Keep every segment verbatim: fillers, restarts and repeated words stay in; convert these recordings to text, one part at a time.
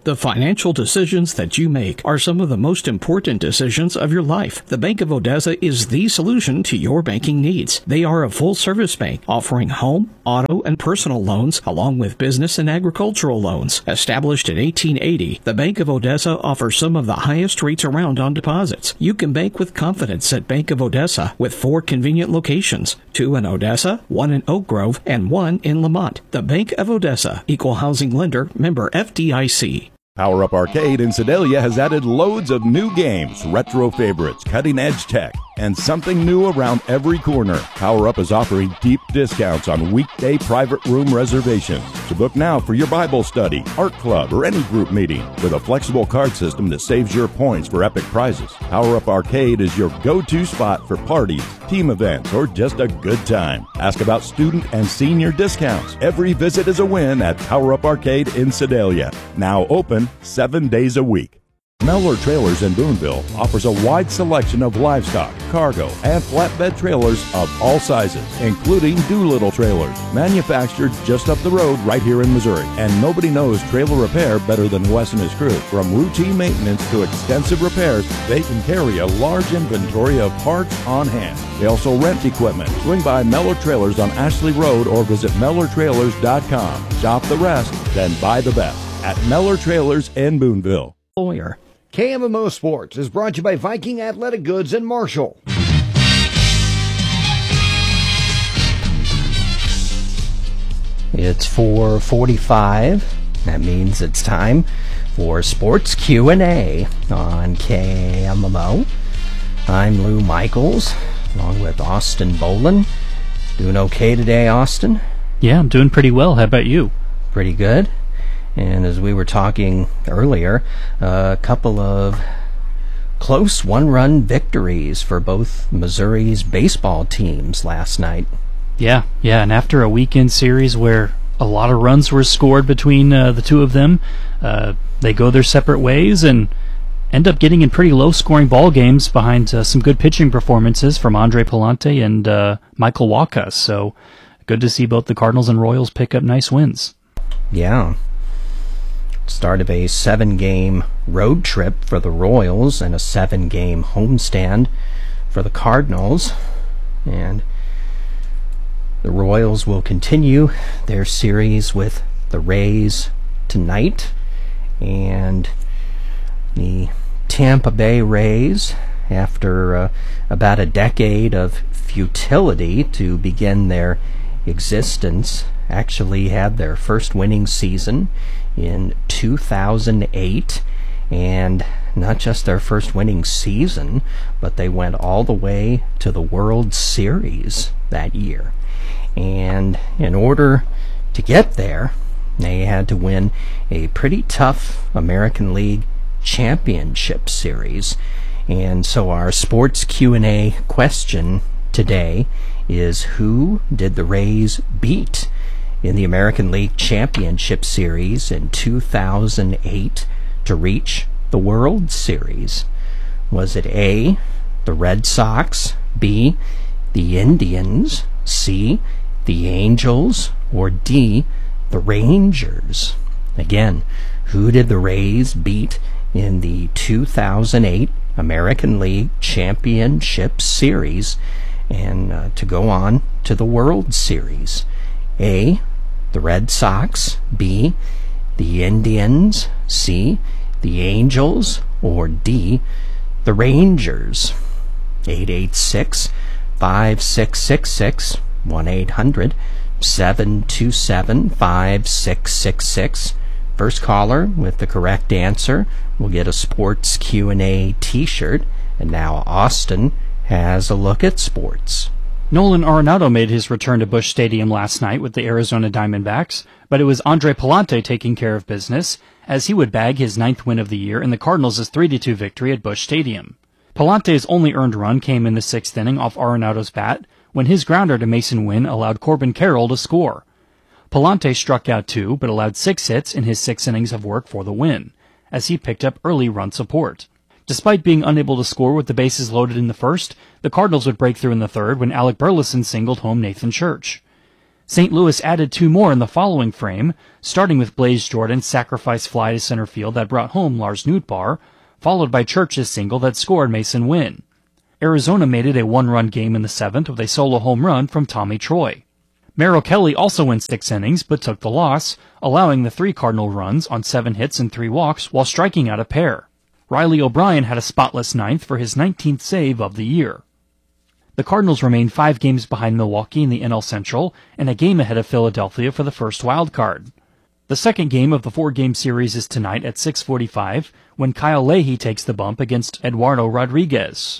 The financial decisions that you make are some of the most important decisions of your life. The Bank of Odessa is the solution to your banking needs. They are a full-service bank offering home, auto, and personal loans along with business and agricultural loans. Established in eighteen eighty, the Bank of Odessa offers some of the highest rates around on deposits. You can bank with confidence at Bank of Odessa with four convenient locations, two in Odessa, one in Oak Grove, and one in Lamont. The Bank of Odessa, Equal Housing Lender, member F D I C. Power Up Arcade in Sedalia has added loads of new games, retro favorites, cutting-edge tech, and something new around every corner. Power Up is offering deep discounts on weekday private room reservations. So book now for your Bible study, art club, or any group meeting with a flexible card system that saves your points for epic prizes. Power Up Arcade is your go-to spot for parties, team events, or just a good time. Ask about student and senior discounts. Every visit is a win at Power Up Arcade in Sedalia. Now open seven days a week. Mellor Trailers in Boonville offers a wide selection of livestock, cargo, and flatbed trailers of all sizes, including Doolittle trailers, manufactured just up the road right here in Missouri. And nobody knows trailer repair better than Wes and his crew. From routine maintenance to extensive repairs, they can carry a large inventory of parts on hand. They also rent equipment. Swing by Mellor Trailers on Ashley Road or visit Mellor Trailers dot com. Shop the rest, then buy the best at Mellor Trailers in Boonville. Lawyer. K M M O Sports is brought to you by Viking Athletic Goods and Marshall. It's four forty-five. That means it's time for Sports Q and A on K M M O. I'm Lou Michaels, along with Austin Bolin. Doing okay today, Austin? Yeah, I'm doing pretty well. How about you? Pretty good. And as we were talking earlier, a couple of close one-run victories for both Missouri's baseball teams last night. Yeah, yeah, and after a weekend series where a lot of runs were scored between uh, the two of them, uh, they go their separate ways and end up getting in pretty low-scoring ball games behind uh, some good pitching performances from Andre Palante and uh, Michael Wacha. So good to see both the Cardinals and Royals pick up nice wins. Yeah. Start of a seven-game road trip for the Royals and a seven-game homestand for the Cardinals. And the Royals will continue their series with the Rays tonight. And the Tampa Bay Rays, after uh, about a decade of futility to begin their existence, actually had their first winning season in two thousand eight, and not just their first winning season, but they went all the way to the World Series that year. And in order to get there, they had to win a pretty tough American League Championship Series. And so our Sports Q and A question today is, who did the Rays beat in the American League Championship Series in two thousand eight to reach the World Series? Was it A, the Red Sox, B, the Indians, C, the Angels, or D, the Rangers? Again, who did the Rays beat in the two thousand eight American League Championship Series and uh, to go on to the World Series? A, the Red Sox, B, the Indians, C, the Angels, or D, the Rangers? eight eight six, five six six six, one eight hundred, seven two seven, five six six six. First caller with the correct answer will get a Sports Q and A t-shirt. And now Austin has a look at sports. Nolan Arenado made his return to Busch Stadium last night with the Arizona Diamondbacks, but it was Andre Palante taking care of business, as he would bag his ninth win of the year in the Cardinals' three to two victory at Busch Stadium. Palante's only earned run came in the sixth inning off Arenado's bat, when his grounder to Mason Wynn allowed Corbin Carroll to score. Palante struck out two, but allowed six hits in his six innings of work for the win, as he picked up early run support. Despite being unable to score with the bases loaded in the first, the Cardinals would break through in the third when Alec Burleson singled home Nathan Church. Saint Louis added two more in the following frame, starting with Blaze Jordan's sacrifice fly to center field that brought home Lars Nootbaar, followed by Church's single that scored Mason Wynn. Arizona made it a one-run game in the seventh with a solo home run from Tommy Troy. Merrill Kelly also went six innings but took the loss, allowing the three Cardinal runs on seven hits and three walks while striking out a pair. Riley O'Brien had a spotless ninth for his nineteenth save of the year. The Cardinals remain five games behind Milwaukee in the N L Central and a game ahead of Philadelphia for the first wild card. The second game of the four-game series is tonight at six forty-five when Kyle Leahy takes the bump against Eduardo Rodriguez.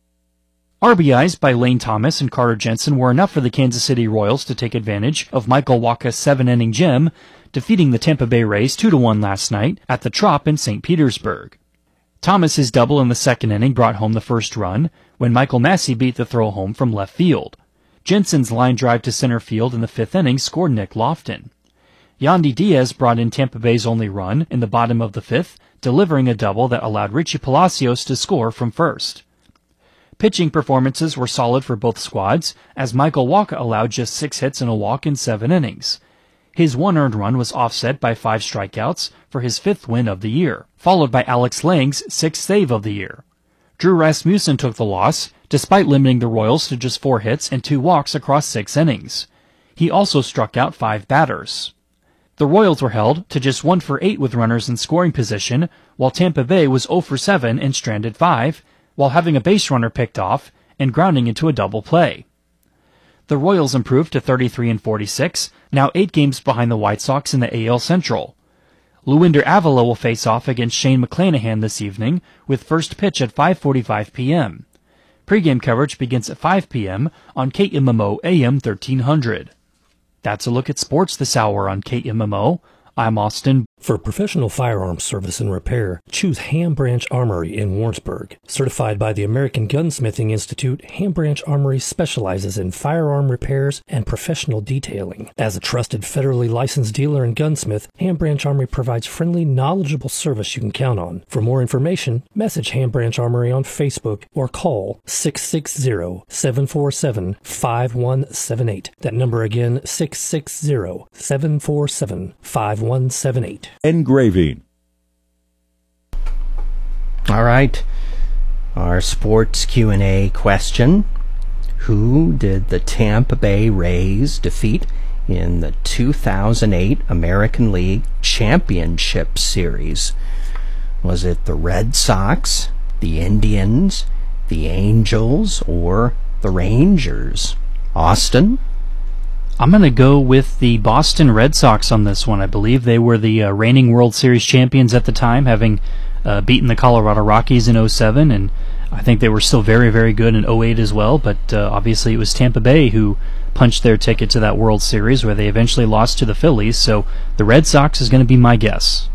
R B Is by Lane Thomas and Carter Jensen were enough for the Kansas City Royals to take advantage of Michael Wacha's seven-inning gem, defeating the Tampa Bay Rays two to one last night at the Trop in Saint Petersburg. Thomas's double in the second inning brought home the first run when Michael Massey beat the throw home from left field. Jensen's line drive to center field in the fifth inning scored Nick Lofton. Yandy Diaz brought in Tampa Bay's only run in the bottom of the fifth, delivering a double that allowed Richie Palacios to score from first. Pitching performances were solid for both squads, as Michael Wacha allowed just six hits and a walk in seven innings. His one earned run was offset by five strikeouts for his fifth win of the year, followed by Alex Lang's sixth save of the year. Drew Rasmussen took the loss, despite limiting the Royals to just four hits and two walks across six innings. He also struck out five batters. The Royals were held to just one for eight with runners in scoring position, while Tampa Bay was zero for seven and stranded five, while having a base runner picked off and grounding into a double play. The Royals improved to thirty-three and forty-six, now eight games behind the White Sox in the A L Central. Luinder Avila will face off against Shane McClanahan this evening, with first pitch at five forty-five p.m. Pre-game coverage begins at five p.m. on K M M O A M thirteen hundred. That's a look at sports this hour on K M M O. I'm Austin. For professional firearms service and repair, choose Ham Branch Armory in Warrensburg. Certified by the American Gunsmithing Institute, Ham Branch Armory specializes in firearm repairs and professional detailing. As a trusted federally licensed dealer and gunsmith, Ham Branch Armory provides friendly, knowledgeable service you can count on. For more information, message Ham Branch Armory on Facebook or call six six zero, seven four seven, five one seven eight. That number again, six six zero, seven four seven, five one seven eight. Engraving. All right. Our sports Q and A question. Who did the Tampa Bay Rays defeat in the two thousand eight American League Championship Series? Was it the Red Sox, the Indians, the Angels, or the Rangers? Austin? I'm going to go with the Boston Red Sox on this one. I believe they were the uh, reigning World Series champions at the time, having uh, beaten the Colorado Rockies in oh seven, and I think they were still very, very good in oh eight as well, but uh, obviously it was Tampa Bay who punched their ticket to that World Series, where they eventually lost to the Phillies, so the Red Sox is going to be my guess.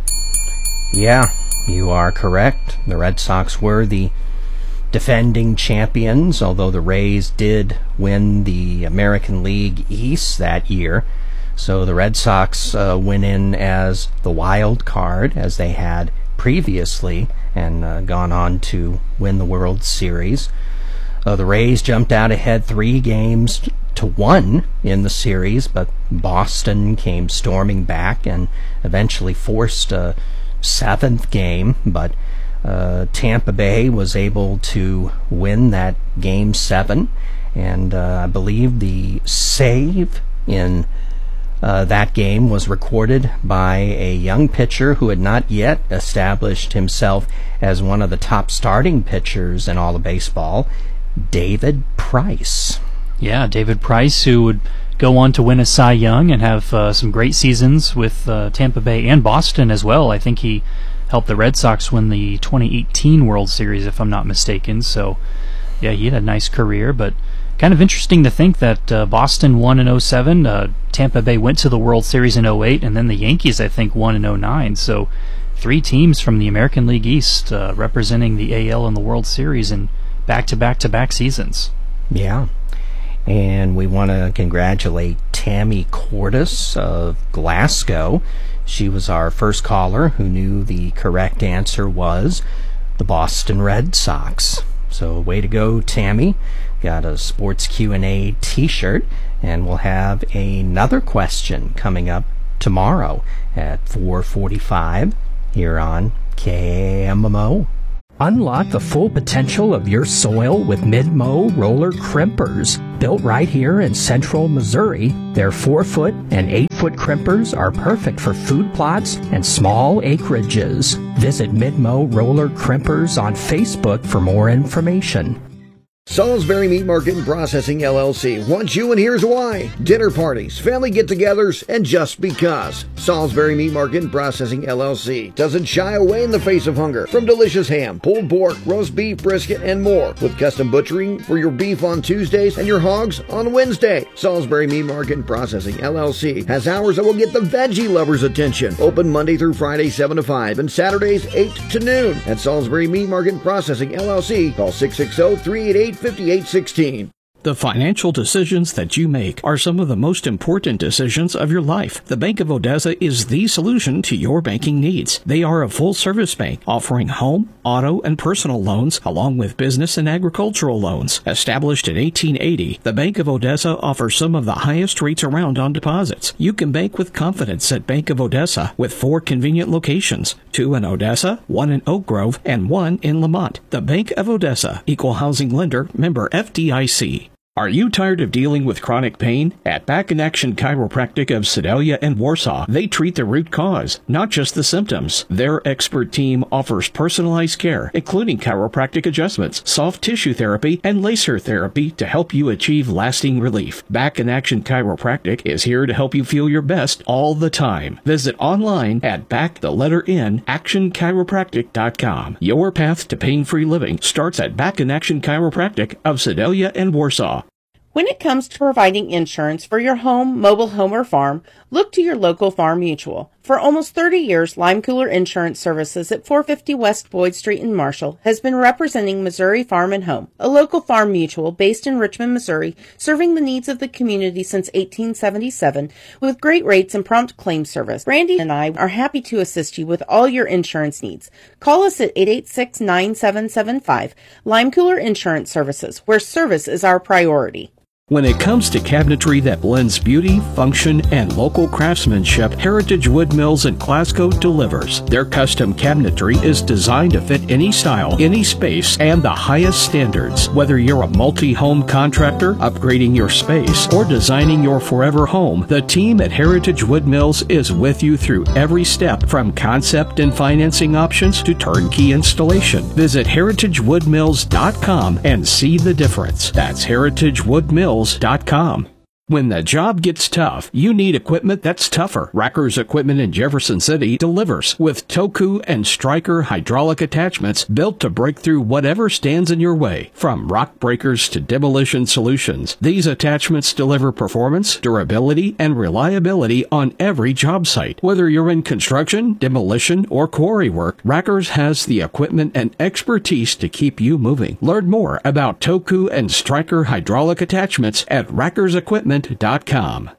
Yeah, you are correct. The Red Sox were the defending champions, although the Rays did win the American League East that year. So the Red Sox uh, went in as the wild card, as they had previously, and uh, gone on to win the World Series. Uh, the Rays jumped out ahead three games to one in the series, but Boston came storming back and eventually forced a seventh game, but Uh, Tampa Bay was able to win that game seven, and uh, I believe the save in uh, that game was recorded by a young pitcher who had not yet established himself as one of the top starting pitchers in all of baseball, David Price. Yeah, David Price, who would go on to win a Cy Young and have uh, some great seasons with uh, Tampa Bay and Boston as well. I think he helped the Red Sox win the twenty eighteen World Series, if I'm not mistaken. So, yeah, he had a nice career, but kind of interesting to think that uh, Boston won in oh seven, uh, Tampa Bay went to the World Series in oh eight, and then the Yankees, I think, won in oh nine. So, three teams from the American League East uh, representing the A L and the World Series in back-to-back-to-back seasons. Yeah. And we want to congratulate Tammy Cordes of Glasgow. She was our first caller who knew the correct answer was the Boston Red Sox. So way to go, Tammy. Got a Sports Q and A t-shirt, And we'll have another question coming up tomorrow at four forty-five here on K M M O. Unlock the full potential of your soil with Mid-Mow roller crimpers. Built right here in central Missouri, their four foot and eight foot crimpers are perfect for food plots and small acreages. Visit Mid-Mow roller crimpers on Facebook for more information. Salisbury Meat Market and Processing L L C wants you, and here's why. Dinner parties, family get-togethers, and just because. Salisbury Meat Market and Processing L L C doesn't shy away in the face of hunger. From delicious ham, pulled pork, roast beef, brisket, and more. With custom butchering for your beef on Tuesdays and your hogs on Wednesday. Salisbury Meat Market and Processing L L C has hours that will get the veggie lovers' attention. Open Monday through Friday, seven to five, and Saturdays, eight to noon. At Salisbury Meat Market and Processing L L C, call six six zero, three eight eight, five eight one six. The financial decisions that you make are some of the most important decisions of your life. The Bank of Odessa is the solution to your banking needs. They are a full-service bank offering home, auto, and personal loans along with business and agricultural loans. Established in eighteen eighty, the Bank of Odessa offers some of the highest rates around on deposits. You can bank with confidence at Bank of Odessa with four convenient locations, two in Odessa, one in Oak Grove, and one in Lamont. The Bank of Odessa, Equal Housing Lender, member F D I C. Are you tired of dealing with chronic pain? At Back in Action Chiropractic of Sedalia and Warsaw, they treat the root cause, not just the symptoms. Their expert team offers personalized care, including chiropractic adjustments, soft tissue therapy, and laser therapy to help you achieve lasting relief. Back in Action Chiropractic is here to help you feel your best all the time. Visit online at back the letter N action chiropractic dot com. Your path to pain-free living starts at Back in Action Chiropractic of Sedalia and Warsaw. When it comes to providing insurance for your home, mobile home, or farm, look to your local Farm Mutual. For almost thirty years, Lime Cooler Insurance Services at four fifty West Boyd Street in Marshall has been representing Missouri Farm and Home, a local farm mutual based in Richmond, Missouri, serving the needs of the community since eighteen seventy-seven with great rates and prompt claim service. Brandy and I are happy to assist you with all your insurance needs. Call us at eight eight six, nine seven seven five. Lime Cooler Insurance Services, where service is our priority. When it comes to cabinetry that blends beauty, function, and local craftsmanship, Heritage Wood Mills in Glasgow delivers. Their custom cabinetry is designed to fit any style, any space, and the highest standards. Whether you're a multi-home contractor, upgrading your space, or designing your forever home, the team at Heritage Wood Mills is with you through every step, from concept and financing options to turnkey installation. Visit heritage wood mills dot com and see the difference. That's heritage wood mills dot com. When the job gets tough, you need equipment that's tougher. Racker's Equipment in Jefferson City delivers with Toku and Stryker hydraulic attachments built to break through whatever stands in your way. From rock breakers to demolition solutions, these attachments deliver performance, durability, and reliability on every job site. Whether you're in construction, demolition, or quarry work, Racker's has the equipment and expertise to keep you moving. Learn more about Toku and Stryker hydraulic attachments at Racker's Equipment dot com.